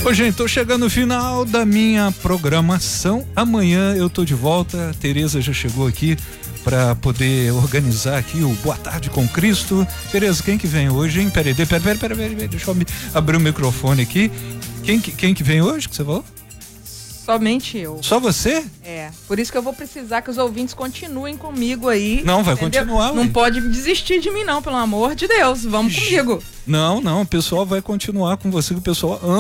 Ô, gente, tô chegando no final da minha programação. Amanhã eu tô de volta. A Tereza já chegou aqui para poder organizar aqui o Boa Tarde com Cristo. Tereza, quem que vem hoje, hein? Peraí, deixa eu abrir o microfone aqui. Quem que vem hoje, que você falou? Somente eu. Só você? É, por isso que eu vou precisar que os ouvintes continuem comigo aí. Não, vai continuar. Não pode desistir de mim não, pelo amor de Deus, vamos comigo. Não, o pessoal vai continuar com você, que o pessoal ama